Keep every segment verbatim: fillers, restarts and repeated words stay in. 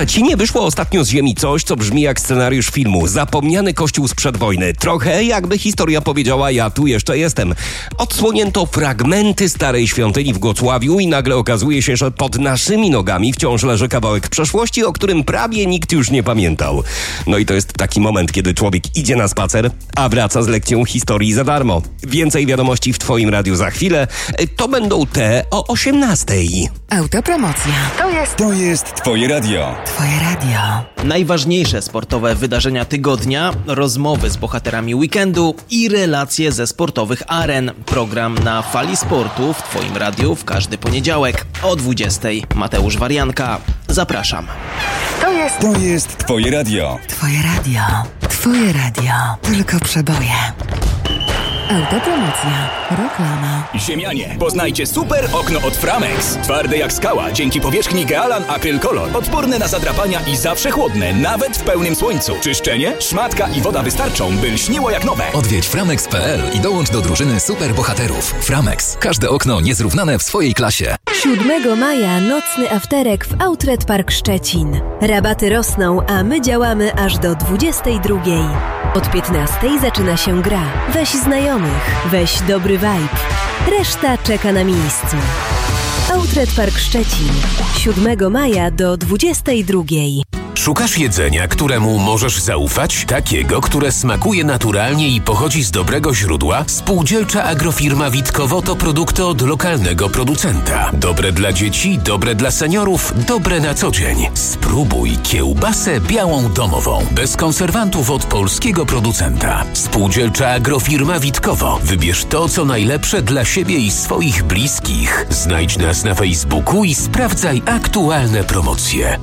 Szczecinie wyszło ostatnio z ziemi coś, co brzmi jak scenariusz filmu. Zapomniany kościół sprzed wojny. Trochę jakby historia powiedziała, ja tu jeszcze jestem. Odsłonięto fragmenty starej świątyni w Gocławiu i nagle okazuje się, że pod naszymi nogami wciąż leży kawałek przeszłości, o którym prawie nikt już nie pamiętał. No i to jest taki moment, kiedy człowiek idzie na spacer, a wraca z lekcją historii za darmo. Więcej wiadomości w Twoim radiu za chwilę. To będą te o osiemnastej. Autopromocja. To jest... To jest Twoje radio. Twoje radio. Najważniejsze sportowe wydarzenia tygodnia, rozmowy z bohaterami weekendu i relacje ze sportowych aren. Program na Fali Sportu w Twoim radiu w każdy poniedziałek o dwudziestej. Mateusz Warianka. Zapraszam. To jest... To jest Twoje radio. Twoje radio. Twoje radio. Tylko przeboje. Autopromocja. Reklama. Ziemianie, poznajcie super okno od Framex. Twarde jak skała, dzięki powierzchni Gealan Acryl Color. Odporne na zadrapania i zawsze chłodne, nawet w pełnym słońcu. Czyszczenie, szmatka i woda wystarczą, by lśniło jak nowe. Odwiedź framex kropka p l i dołącz do drużyny super bohaterów. Framex. Każde okno niezrównane w swojej klasie. siódmego maja nocny afterek w Outlet Park Szczecin. Rabaty rosną, a my działamy aż do dwudziestej drugiej. Od piętnastej zaczyna się gra. Weź znajomych, weź dobry vibe. Reszta czeka na miejscu. Outlet Park Szczecin. siódmego maja do dwudziestej drugiej. Szukasz jedzenia, któremu możesz zaufać? Takiego, które smakuje naturalnie i pochodzi z dobrego źródła? Spółdzielcza agrofirma Witkowo to produkty od lokalnego producenta. Dobre dla dzieci, dobre dla seniorów, dobre na co dzień. Spróbuj kiełbasę białą domową. Bez konserwantów od polskiego producenta. Spółdzielcza agrofirma Witkowo. Wybierz to, co najlepsze dla siebie i swoich bliskich. Znajdź nas na Facebooku i sprawdzaj aktualne promocje.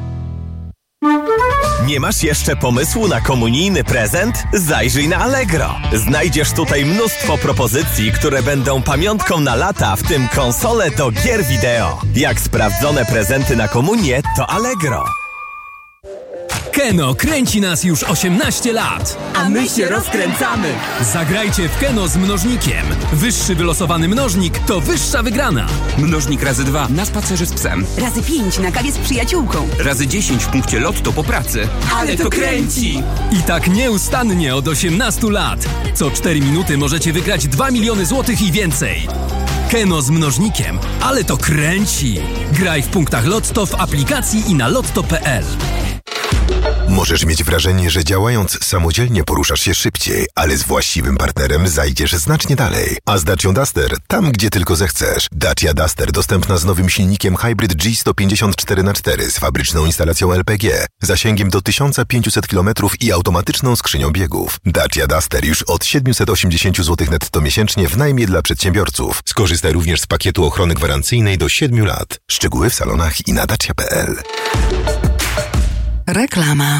Nie masz jeszcze pomysłu na komunijny prezent? Zajrzyj na Allegro. Znajdziesz tutaj mnóstwo propozycji, które będą pamiątką na lata, w tym konsole do gier wideo. Jak sprawdzone prezenty na komunię, to Allegro. Keno kręci nas już osiemnaście lat. A my się rozkręcamy. Zagrajcie w Keno z mnożnikiem. Wyższy wylosowany mnożnik to wyższa wygrana. Mnożnik razy dwa na spacerze z psem. Razy pięć na kawie z przyjaciółką. Razy dziesięć w punkcie lotto po pracy. Ale to kręci! I tak nieustannie od osiemnastu lat. Co cztery minuty możecie wygrać dwa miliony złotych i więcej. Keno z mnożnikiem. Ale to kręci! Graj w punktach Lotto, w aplikacji i na lotto kropka p l. Możesz mieć wrażenie, że działając samodzielnie poruszasz się szybciej, ale z właściwym partnerem zajdziesz znacznie dalej. A z Dacią Duster tam, gdzie tylko zechcesz. Dacia Duster dostępna z nowym silnikiem Hybrid G sto pięćdziesiąt cztery na cztery z fabryczną instalacją L P G, zasięgiem do tysiąc pięćset kilometrów i automatyczną skrzynią biegów. Dacia Duster już od siedemset osiemdziesiąt złotych netto miesięcznie w najmie dla przedsiębiorców. Skorzystaj również z pakietu ochrony gwarancyjnej do siedmiu lat. Szczegóły w salonach i na dacia kropka p l. Reklama.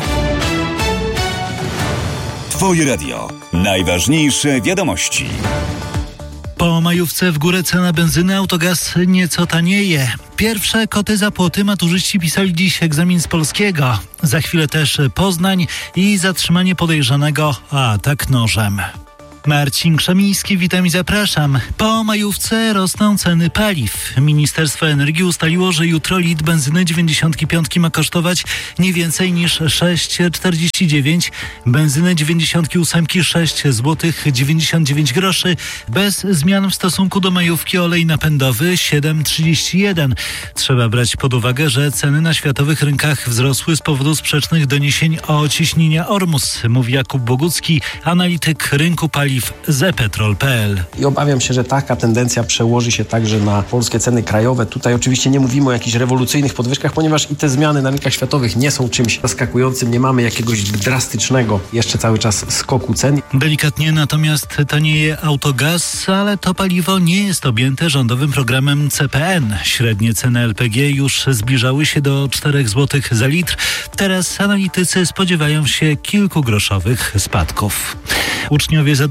Twoje radio. Najważniejsze wiadomości. Po majówce w górę cena benzyny, autogaz nieco tanieje. Pierwsze koty za płoty maturzyści pisali dziś egzamin z polskiego. Za chwilę też Poznań i zatrzymanie podejrzanego a atak nożem. Marcin Krzemiński, witam i zapraszam. Po majówce rosną ceny paliw. Ministerstwo Energii ustaliło, że jutro litr benzyny dziewięćdziesiątki piątki ma kosztować nie więcej niż sześć czterdzieści dziewięć, benzyny dziewięćdziesiątki ósemki sześć złotych dziewięćdziesiąt dziewięć groszy. Bez zmian w stosunku do majówki olej napędowy siedem trzydzieści jeden. Trzeba brać pod uwagę, że ceny na światowych rynkach wzrosły z powodu sprzecznych doniesień o ciśnienia Ormus, mówi Jakub Bogucki, analityk rynku paliw z e petrol kropka p l. I obawiam się, że taka tendencja przełoży się także na polskie ceny krajowe. Tutaj oczywiście nie mówimy o jakichś rewolucyjnych podwyżkach, ponieważ i te zmiany na rynkach światowych nie są czymś zaskakującym. Nie mamy jakiegoś drastycznego jeszcze cały czas skoku cen. Delikatnie natomiast tanieje autogaz, ale to paliwo nie jest objęte rządowym programem C P N. Średnie ceny L P G już zbliżały się do czterech złotych za litr. Teraz analitycy spodziewają się kilkugroszowych spadków. Uczniowie zadowoleni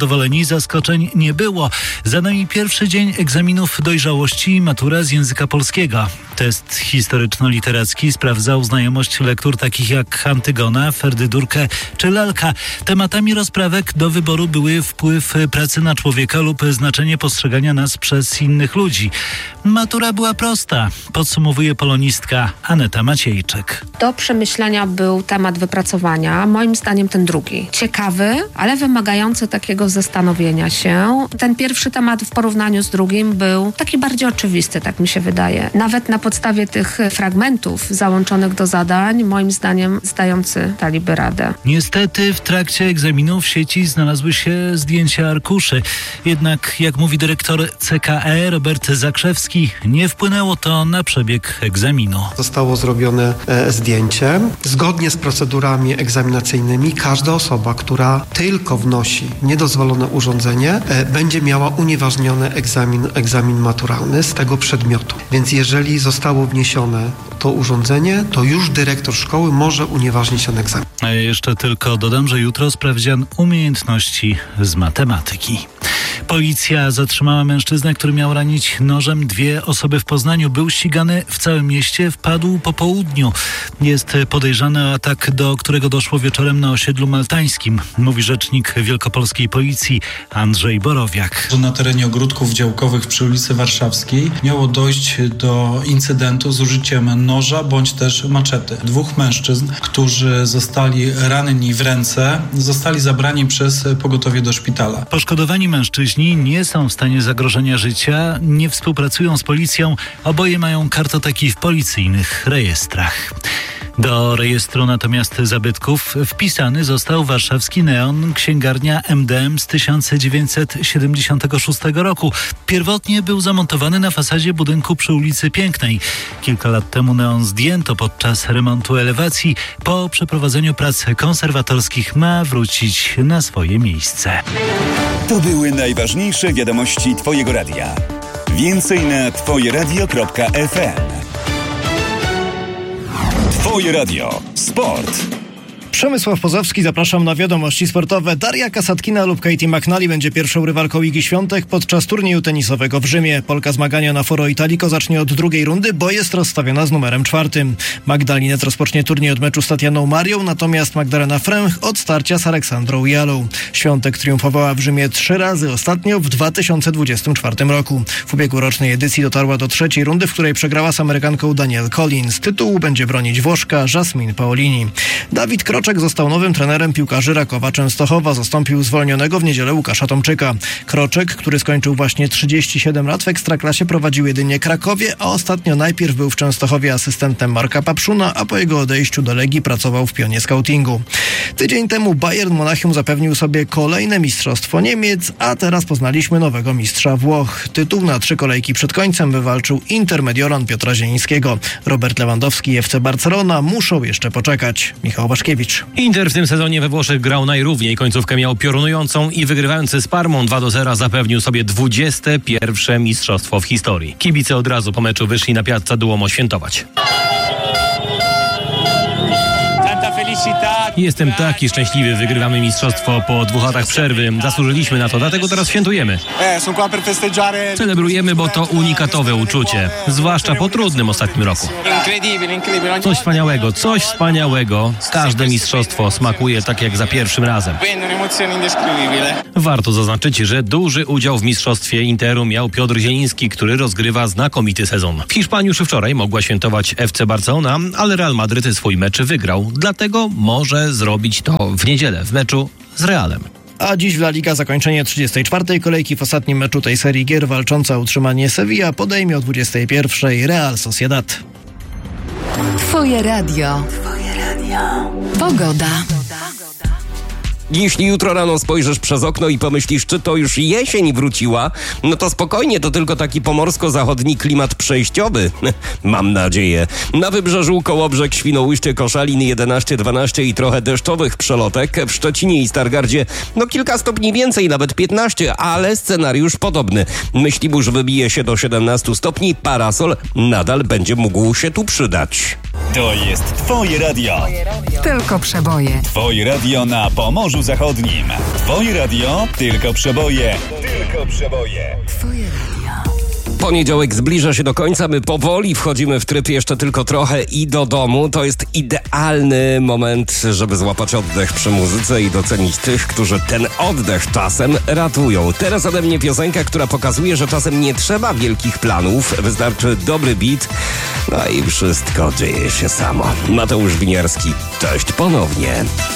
zadowoleni, zaskoczeń nie było. Za nami pierwszy dzień egzaminów dojrzałości i matura z języka polskiego. Test historyczno-literacki sprawdzał znajomość lektur takich jak Antygona, Ferdydurkę czy Lalka. Tematami rozprawek do wyboru były wpływ pracy na człowieka lub znaczenie postrzegania nas przez innych ludzi. Matura była prosta, podsumowuje polonistka Aneta Maciejczyk. Do przemyślenia był temat wypracowania, moim zdaniem ten drugi. Ciekawy, ale wymagający takiego zastanowienia się. Ten pierwszy temat w porównaniu z drugim był taki bardziej oczywisty, tak mi się wydaje. Nawet na podstawie tych fragmentów załączonych do zadań, moim zdaniem zdający daliby radę. Niestety w trakcie egzaminu w sieci znalazły się zdjęcia arkuszy. Jednak, jak mówi dyrektor C K E Robert Zakrzewski, nie wpłynęło to na przebieg egzaminu. Zostało zrobione e, zdjęcie. Zgodnie z procedurami egzaminacyjnymi każda osoba, która tylko wnosi niedozwolone urządzenie, e, będzie miała unieważniony egzamin, egzamin maturalny z tego przedmiotu. Więc jeżeli zostało wniesione to urządzenie, to już dyrektor szkoły może unieważnić ten egzamin. A ja jeszcze tylko dodam, że jutro sprawdzian umiejętności z matematyki. Policja zatrzymała mężczyznę, który miał ranić nożem dwie osoby w Poznaniu. Był ścigany w całym mieście, wpadł po południu. Jest podejrzany o atak, do którego doszło wieczorem na osiedlu maltańskim, mówi rzecznik wielkopolskiej policji Andrzej Borowiak. Na terenie ogródków działkowych przy ulicy Warszawskiej miało dojść do incydentu z użyciem noża bądź też maczety. Dwóch mężczyzn, którzy zostali ranni w ręce, zostali zabrani przez pogotowie do szpitala. Poszkodowani mężczyźni nie są w stanie zagrożenia życia, nie współpracują z policją, oboje mają kartoteki w policyjnych rejestrach. Do rejestru natomiast zabytków wpisany został warszawski Neon, księgarnia M D M z tysiąc dziewięćset siedemdziesiątego szóstego roku. Pierwotnie był zamontowany na fasadzie budynku przy ulicy Pięknej. Kilka lat temu Neon zdjęto podczas remontu elewacji. Po przeprowadzeniu prac konserwatorskich ma wrócić na swoje miejsce. To były najważniejsze wiadomości Twojego radia. Więcej na twoje radio kropka f m. Twoje radio. Sport. Przemysław Pozowski, zapraszam na wiadomości sportowe. Daria Kasatkina lub Katie McNally będzie pierwszą rywalką Igi Świątek podczas turnieju tenisowego w Rzymie. Polka zmagania na Foro Italico zacznie od drugiej rundy, bo jest rozstawiona z numerem czwartym. Magdalinet rozpocznie turniej od meczu z Tatianą Marią, natomiast Magdalena Fręch od starcia z Aleksandrą Jalą. Świątek triumfowała w Rzymie trzy razy, ostatnio w dwa tysiące dwudziestym czwartym roku. W ubiegłorocznej edycji dotarła do trzeciej rundy, w której przegrała z Amerykanką Danielle Collins. Tytułu będzie bronić Włoszka Jasmine Paolini. Dawid Kroczek został nowym trenerem piłkarzy Rakowa Częstochowa. Zastąpił zwolnionego w niedzielę Łukasza Tomczyka. Kroczek, który skończył właśnie trzydzieści siedem lat w Ekstraklasie, prowadził jedynie Krakowie, a ostatnio najpierw był w Częstochowie asystentem Marka Papszuna, a po jego odejściu do Legii pracował w pionie scoutingu. Tydzień temu Bayern Monachium zapewnił sobie kolejne mistrzostwo Niemiec, a teraz poznaliśmy nowego mistrza Włoch. Tytuł na trzy kolejki przed końcem wywalczył Inter Mediolan Piotra Zielińskiego. Robert Lewandowski i F C Barcelona muszą jeszcze poczekać. Michał Waszkiewicz. Inter w tym sezonie we Włoszech grał najrówniej. Końcówkę miał piorunującą i wygrywający z Parmą dwa do zera zapewnił sobie dwudzieste pierwsze mistrzostwo w historii. Kibice od razu po meczu wyszli na Piazza Duomo świętować. Jestem taki szczęśliwy, wygrywamy mistrzostwo po dwóch latach przerwy. Zasłużyliśmy na to, dlatego teraz świętujemy. Celebrujemy, bo to unikatowe uczucie, zwłaszcza po trudnym ostatnim roku. Coś wspaniałego, coś wspaniałego. Każde mistrzostwo smakuje tak jak za pierwszym razem. Warto zaznaczyć, że duży udział w mistrzostwie Interu miał Piotr Zieliński, który rozgrywa znakomity sezon. W Hiszpanii już wczoraj mogła świętować F C Barcelona, ale Real Madryt swój mecz wygrał. Dlatego może zrobić to w niedzielę w meczu z Realem. A dziś w La Liga zakończenie trzydziestej czwartej kolejki. W ostatnim meczu tej serii gier walcząca o utrzymanie Sevilla podejmie o dwudziestej pierwszej Real Sociedad. Twoje radio. Twoje radio. Pogoda. Jeśli jutro rano spojrzysz przez okno i pomyślisz, czy to już jesień wróciła, no to spokojnie, to tylko taki pomorsko-zachodni klimat przejściowy. Mam nadzieję. Na wybrzeżu Kołobrzeg, Świnoujście, Koszalin jedenaście dwanaście i trochę deszczowych przelotek. W Szczecinie i Stargardzie no kilka stopni więcej, nawet piętnaście, ale scenariusz podobny. Myślibórz wybije się do siedemnastu stopni, parasol nadal będzie mógł się tu przydać. To jest Twoje radio. Tylko przeboje. Twoje radio na Pomorzu Zachodnim. Twoje radio, tylko przeboje. Tylko przeboje. Twoje radio. Poniedziałek zbliża się do końca, my powoli wchodzimy w tryb jeszcze tylko trochę i do domu. To jest idealny moment, żeby złapać oddech przy muzyce i docenić tych, którzy ten oddech czasem ratują. Teraz ode mnie piosenka, która pokazuje, że czasem nie trzeba wielkich planów, wystarczy dobry beat, no i wszystko dzieje się samo. Mateusz Winiarski, cześć ponownie.